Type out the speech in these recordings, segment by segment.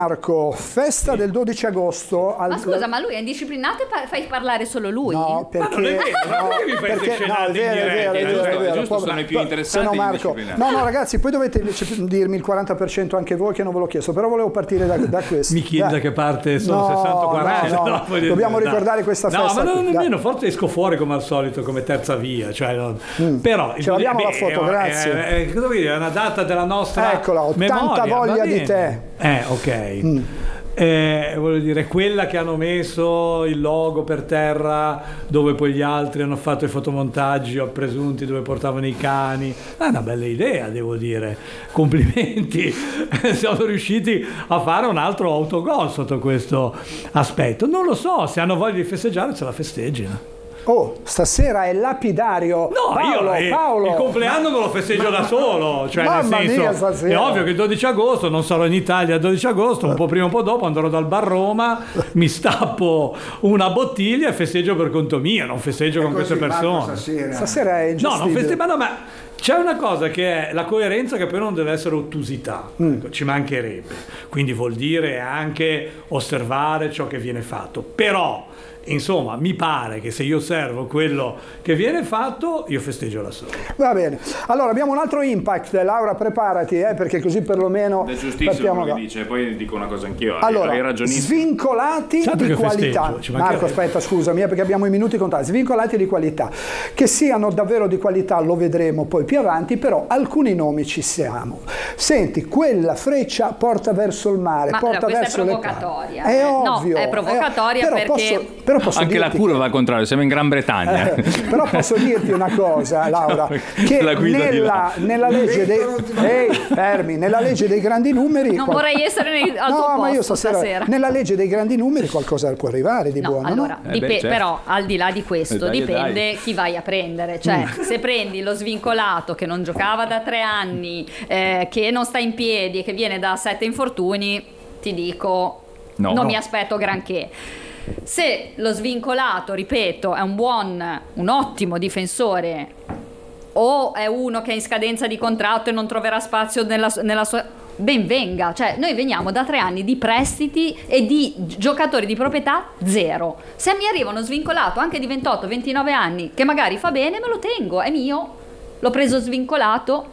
Marco, festa del 12 agosto. Ma scusa, ma lui è indisciplinato e fai parlare solo lui? No, perché no, è vero. Sono i più interessanti. Marco. No, ragazzi, poi dovete dirmi il 40% anche voi che non ve l'ho chiesto, però volevo partire da questo. Mi chiedi da che parte sono 60-40. No, dobbiamo ricordare questa festa. No, ma nemmeno, forse esco fuori come al solito, come terza via. Cioè, però ce l'abbiamo la foto, grazie. È una data della nostra Eccola, ho tanta voglia di te. Ok. Voglio dire, quella che hanno messo il logo per terra dove poi gli altri hanno fatto i fotomontaggi o presunti dove portavano i cani, è una bella idea, devo dire, complimenti. Siamo riusciti a fare un altro autogol sotto questo aspetto. Non lo so, se hanno voglia di festeggiare ce la festeggino. Oh, stasera è lapidario. No, Paolo. Il compleanno me lo festeggio da solo. Cioè, nel senso, è ovvio che il 12 agosto non sarò in Italia il 12 agosto, un po' prima o un po' dopo andrò dal bar Roma, mi stappo una bottiglia e festeggio per conto mio, non festeggio con queste persone. Stasera è ingestibile. Ma c'è una cosa che è la coerenza, che poi non deve essere ottusità, ci mancherebbe. Quindi vuol dire anche osservare ciò che viene fatto. Però insomma, mi pare che se io osservo quello che viene fatto, io festeggio da solo. Va bene. Allora, abbiamo un altro impact. Laura, preparati, perché così perlomeno è giustissimo quello che dice. Poi dico una cosa anch'io. Allora, svincolati di qualità. Marco, aspetta, scusami, perché abbiamo i minuti contati. Svincolati di qualità. Che siano davvero di qualità, lo vedremo poi più avanti, però alcuni nomi ci siamo. Senti, quella freccia porta verso il mare, porta verso le provocatoria. È ovvio. No, è provocatoria perché... Anche la curva al contrario, siamo in Gran Bretagna. Però posso dirti una cosa, Laura, che nella legge dei nella legge dei grandi numeri non vorrei essere al tuo posto, ma io stasera nella legge dei grandi numeri qualcosa può arrivare di buono. Allora, certo. Però al di là di questo dipende chi vai a prendere, cioè se prendi lo svincolato che non giocava da 3 anni, che non sta in piedi e che viene da 7 infortuni, ti dico non mi aspetto granché. Se lo svincolato, ripeto, è un ottimo difensore o è uno che è in scadenza di contratto e non troverà spazio nella sua, ben venga. Cioè, noi veniamo da 3 anni di prestiti e di giocatori di proprietà zero. Se mi arriva uno svincolato anche di 28-29 anni che magari fa bene, me lo tengo, è mio, l'ho preso svincolato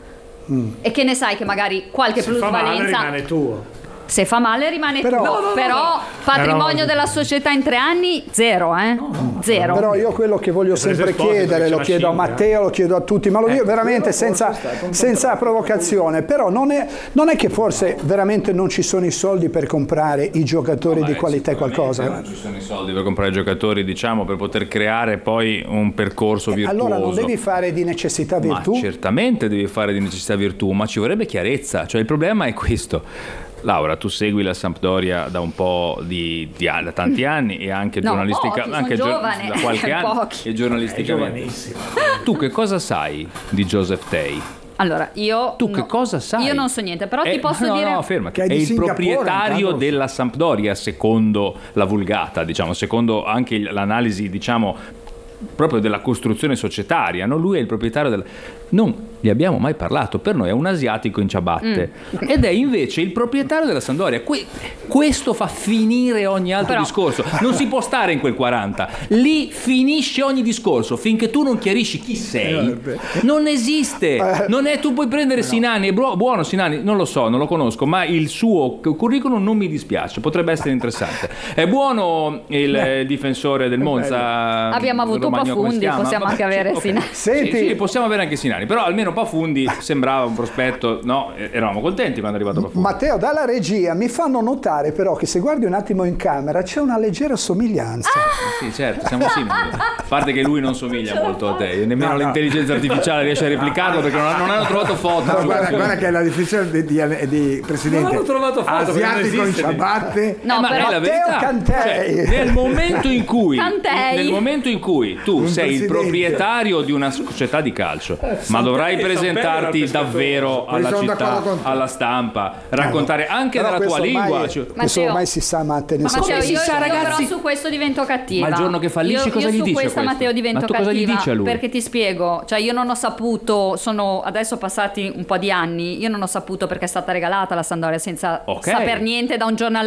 e che ne sai che magari qualche plusvalenza rimane tuo. Se fa male rimane tuo, però patrimonio della società in 3 anni zero, zero. Però io quello che voglio sempre chiedere, lo chiedo a Matteo, lo chiedo a tutti, ma lo dico veramente senza provocazione, però non è che forse veramente non ci sono i soldi per comprare i giocatori di qualità e qualcosa. Non ci sono i soldi per comprare i giocatori, diciamo, per poter creare poi un percorso virtuoso. Allora non devi fare di necessità virtù? Ma certamente devi fare di necessità virtù, ma ci vorrebbe chiarezza, cioè il problema è questo. Laura, tu segui la Sampdoria da un po' da tanti anni e anche anche da qualche anno e giornalisticamente. Tu che cosa sai di Joseph Tei? Allora, che cosa sai? Io non so niente, però ti posso dire... No, ferma, che è il proprietario della Sampdoria, secondo la Vulgata, diciamo, secondo anche l'analisi, diciamo, proprio della costruzione societaria, no? Lui è il proprietario non gli abbiamo mai parlato, per noi è un asiatico in ciabatte ed è invece il proprietario della Sampdoria. Questo fa finire ogni altro discorso, non si può stare in quel 40, lì finisce ogni discorso finché tu non chiarisci chi sei. Non esiste, non è, tu puoi prendere Sinani, è buono Sinani, non lo so, non lo conosco, ma il suo curriculum non mi dispiace, potrebbe essere interessante. È buono il difensore del Monza, abbiamo avuto Pafundi, possiamo anche avere Sinani. Sì, possiamo avere anche Sinani, però almeno Pafundi sembrava un prospetto, no? Eravamo contenti quando è arrivato Pafundi. Matteo, dalla regia mi fanno notare però che se guardi un attimo in camera c'è una leggera somiglianza. Sì, certo, siamo simili. A parte che lui non somiglia molto a te, nemmeno l'intelligenza artificiale riesce a replicarlo perché non hanno trovato foto. No, guarda che è la definizione di presidente. Non hanno trovato foto, asiatico in ciabatte. No, ma però è la verità. Cantei. Cioè, nel momento in cui tu sei il proprietario di una società di calcio, ma dovrai presentarti davvero alla città, alla stampa, raccontare anche della tua lingua. Questo ormai si sa, Matteo. Ma Matteo, io ragazzi, però su questo divento cattiva. Ma il giorno che fallisci cosa gli dici? Io su questa, Matteo, divento cattiva. Cosa gli dici a lui? Perché ti spiego, cioè io non ho saputo, sono adesso passati un po' di anni, io non ho saputo perché è stata regalata la Sampdoria senza saper niente da un giorno